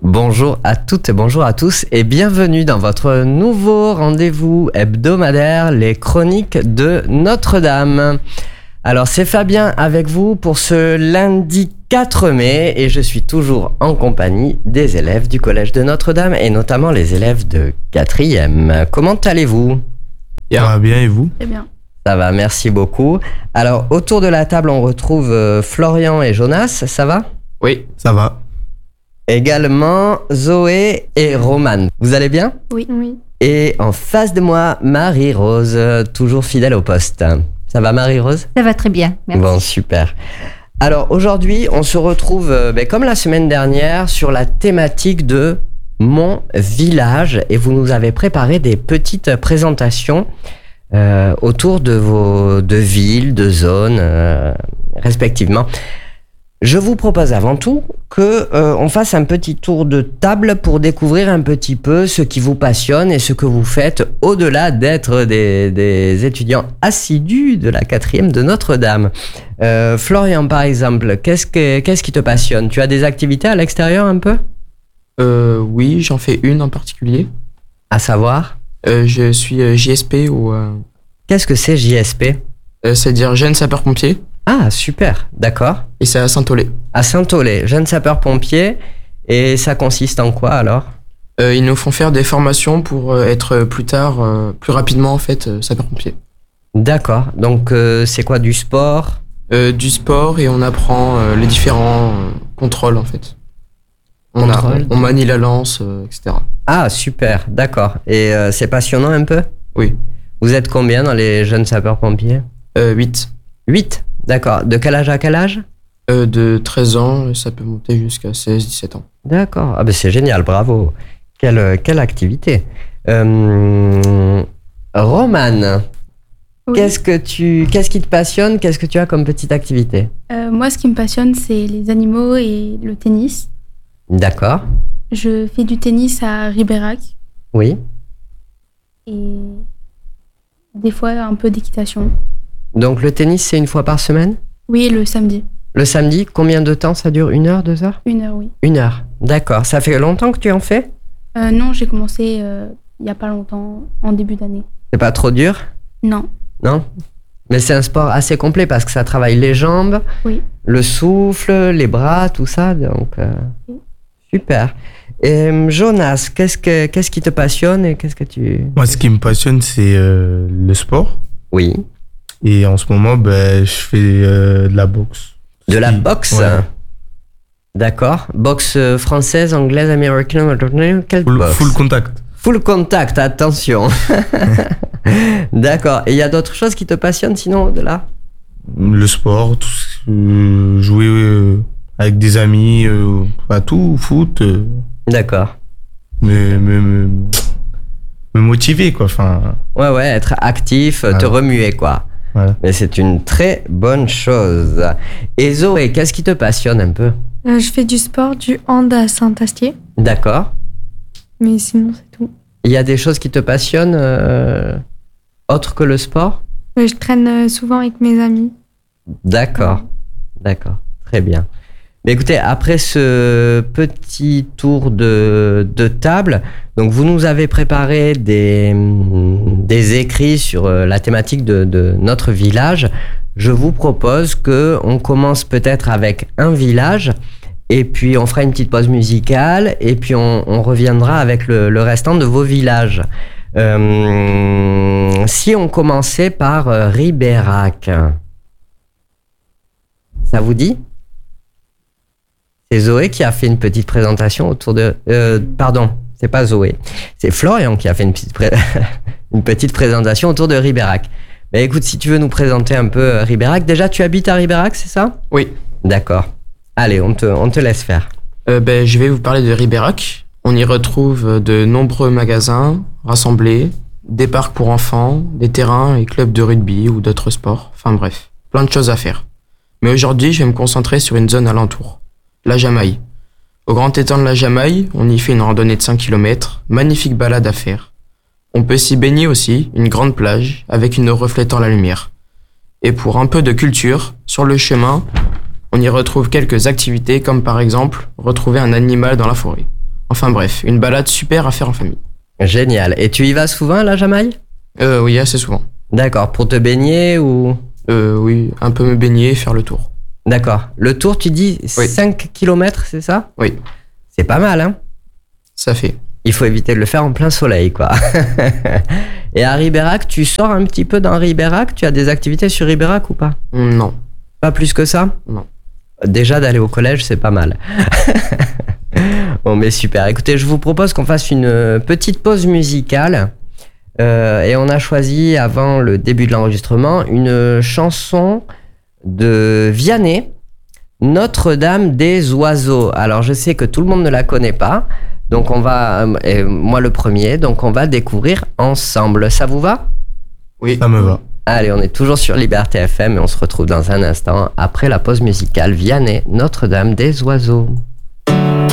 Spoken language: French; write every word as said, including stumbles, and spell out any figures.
Bonjour à toutes et bonjour à tous et bienvenue dans votre nouveau rendez-vous hebdomadaire, les chroniques de Notre-Dame. Alors c'est Fabien avec vous pour ce lundi quatre mai et je suis toujours en compagnie des élèves du collège de Notre-Dame et notamment les élèves de quatrième. Comment allez-vous ? Bien. Ça va bien et vous ? Très bien. Ça va, merci beaucoup. Alors autour de la table on retrouve euh, Florian et Jonas, ça va ? Oui, ça va. Également Zoé et Romane. Vous allez bien ? Oui. oui. Et en face de moi, Marie-Rose, toujours fidèle au poste. Ça va Marie-Rose ? Ça va très bien, merci. Bon, super. Alors aujourd'hui, on se retrouve, euh, ben, comme la semaine dernière, sur la thématique de mon village. Et vous nous avez préparé des petites présentations euh, autour de vos de villes, de zones, euh, respectivement. Je vous propose avant tout que euh, on fasse un petit tour de table pour découvrir un petit peu ce qui vous passionne et ce que vous faites au-delà d'être des, des étudiants assidus de la quatrième de Notre-Dame. Euh, Florian, par exemple, qu'est-ce, que, qu'est-ce qui te passionne ? Tu as des activités à l'extérieur un peu ? euh, Oui, j'en fais une en particulier. À savoir ? euh, Je suis euh, J S P ou... Euh... Qu'est-ce que c'est J S P ? euh, C'est-à-dire jeune sapeur-pompier. Ah, super, d'accord. Et c'est à Saint-Aulé. À Saint-Aulé, jeune sapeur-pompier. Et ça consiste en quoi alors ? euh, Ils nous font faire des formations pour euh, être plus tard, euh, plus rapidement en fait, euh, sapeur-pompier. D'accord, donc euh, c'est quoi, du sport ? euh, Du sport et on apprend euh, les différents euh, contrôles en fait. On, Contrôle, a, on manie la lance, euh, et cetera. Ah, super, d'accord. Et euh, c'est passionnant un peu ? Oui. Vous êtes combien dans les jeunes sapeurs-pompiers ? euh, huit. huit ? D'accord. De quel âge à quel âge ? euh, De treize ans, ça peut monter jusqu'à seize dix-sept ans. D'accord. Ah ben c'est génial, bravo. Quelle, quelle activité. Euh, Romane, Oui. qu'est-ce que tu, qu'est-ce qui te passionne ? Qu'est-ce que tu as comme petite activité ? Euh, moi, ce qui me passionne, c'est les animaux et le tennis. D'accord. Je fais du tennis à Ribérac Oui. et des fois un peu d'équitation. Donc le tennis, c'est une fois par semaine ? Oui, le samedi. Le samedi, combien de temps ça dure ? Une heure, deux heures ? Une heure, oui. Une heure. D'accord. Ça fait longtemps que tu en fais ? Euh, non, j'ai commencé euh, il n'y a pas longtemps, en début d'année. C'est pas trop dur ? Non. Non ? Mais c'est un sport assez complet parce que ça travaille les jambes, Oui. le souffle, les bras, tout ça. Donc, euh, Oui. super. Et Jonas, qu'est-ce, que, qu'est-ce qui te passionne et qu'est-ce que tu... Moi, ce qui me passionne, c'est euh, le sport. Oui. Et en ce moment, ben, je fais euh, de la boxe. De la Oui. boxe ? Ouais. D'accord. Boxe euh, française, anglaise, américaine, quelle Full, boxe ? full contact. Full contact, attention. D'accord. Et il y a d'autres choses qui te passionnent sinon au-delà ? Le sport, tout ce que- euh, jouer euh, avec des amis, euh, pas tout, foot, euh, D'accord. me, me, me, me motiver, quoi. Enfin, Ouais, ouais, être actif, te Voilà. remuer, quoi. voilà. Mais c'est une très bonne chose. Et Zoé, qu'est-ce qui te passionne un peu ? Euh, je fais du sport, du hand à Saint-Astier, D'accord. mais sinon c'est tout. Il y a des choses qui te passionnent euh, autres que le sport ? Euh, je traîne euh, souvent avec mes amis. D'accord. D'accord. Très bien. Mais écoutez, après ce petit tour de, de table, donc vous nous avez préparé des, des écrits sur euh, la thématique de, de notre village. Je vous propose qu'on commence peut-être avec un village et puis on fera une petite pause musicale et puis on, on reviendra avec le, le restant de vos villages. Euh, si on commençait par euh, Ribérac, ça vous dit ? C'est Zoé qui a fait une petite présentation autour de... Euh, pardon, c'est pas Zoé. C'est Florian qui a fait une petite, pré... une petite présentation autour de Ribérac. Mais écoute, si tu veux nous présenter un peu euh, Ribérac. Déjà, tu habites à Ribérac, c'est ça ? Oui. D'accord. Allez, on te, on te laisse faire. Euh, ben, je vais vous parler de Ribérac. On y retrouve de nombreux magasins rassemblés, des parcs pour enfants, des terrains et clubs de rugby ou d'autres sports. Enfin bref, plein de choses à faire. Mais aujourd'hui, je vais me concentrer sur une zone alentour, la Jamaï. Au grand étang de la Jamaï, on y fait une randonnée de cinq kilomètres, magnifique balade à faire. On peut s'y baigner aussi, une grande plage, avec une eau reflétant la lumière. Et pour un peu de culture, sur le chemin, on y retrouve quelques activités comme par exemple retrouver un animal dans la forêt. Enfin bref, une balade super à faire en famille. Génial. Et tu y vas souvent à la Jamaïque? Euh, oui, assez souvent. D'accord, pour te baigner ou... Euh, oui, un peu me baigner et faire le tour. D'accord. Le tour, tu dis Oui. cinq kilomètres, c'est ça? Oui, C'est pas mal, hein? ça fait. Il faut éviter de le faire en plein soleil, quoi. Et à Ribérac, tu sors un petit peu dans Ribérac? Tu as des activités sur Ribérac ou pas? Non. Pas plus que ça? Non. Déjà, d'aller au collège, c'est pas mal. Bon, mais super. Écoutez, je vous propose qu'on fasse une petite pause musicale. Euh, et on a choisi, avant le début de l'enregistrement, une chanson de Vianney, Notre-Dame des Oiseaux. Alors, je sais que tout le monde ne la connaît pas. Donc, on va, euh, et moi le premier, donc on va découvrir ensemble. Ça vous va? Oui. Ça me va. Allez, on est toujours sur Liberté F M et on se retrouve dans un instant après la pause musicale. Vianney, Notre-Dame des Oiseaux.